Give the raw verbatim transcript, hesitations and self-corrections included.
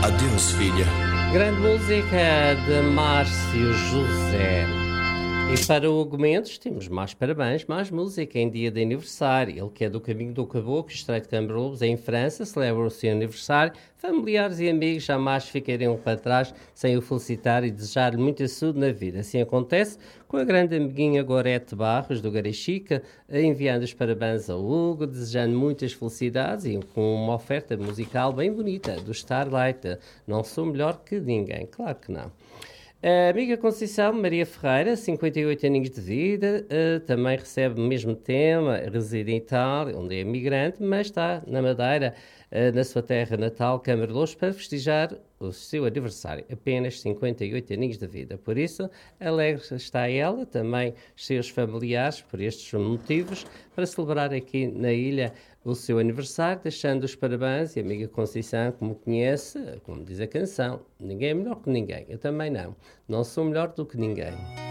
Adeus, filha. Grande música de Márcio José. E para o Argumentos temos mais parabéns, mais música em dia de aniversário. Ele que é do Caminho do Caboclo, Estreito de Cambroulos, em França, celebra o seu aniversário. Familiares e amigos jamais ficariam para trás sem o felicitar e desejar-lhe muita saúde na vida. Assim acontece com a grande amiguinha Gorete Barros, do Garachica, enviando os parabéns ao Hugo, desejando muitas felicidades e com uma oferta musical bem bonita do Starlight. Não sou melhor que ninguém, claro que não. A amiga Conceição Maria Ferreira, cinquenta e oito aninhos de vida, uh, também recebe o mesmo tema, reside em Itália, onde é imigrante, mas está na Madeira, uh, na sua terra natal, Câmara de Louros, para festejar o seu aniversário, apenas cinquenta e oito aninhos de vida. Por isso, alegre está ela, também os seus familiares, por estes motivos, para celebrar aqui na ilha o seu aniversário, deixando os parabéns. E a amiga Conceição, como conhece, como diz a canção, ninguém é melhor que ninguém. Eu também não. Não sou melhor do que ninguém.